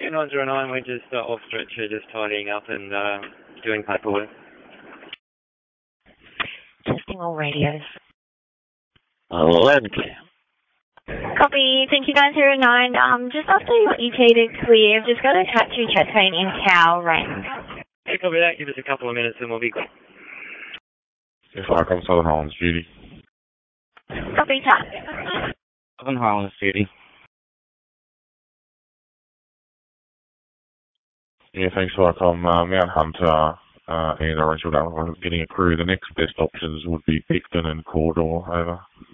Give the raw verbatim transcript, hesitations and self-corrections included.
two nine zero nine, we're just uh, off stretcher, just tidying up and uh, doing paperwork. Testing all radios. Uh, loud and clear. Copy, thank you nine zero nine. Um, just after your E T to clear, I've just got a catch you chat phone in Cow range. Hey, copy that. Give us a couple of minutes and we'll be good. Yes, I come Southern Highlands Duty. Copy, top. Southern Highlands Duty. Yeah, thanks for I'm uh, Mount Hunter uh, and Orange Wood. I'm getting a crew. The next best options would be Picton and Cawdor. Over.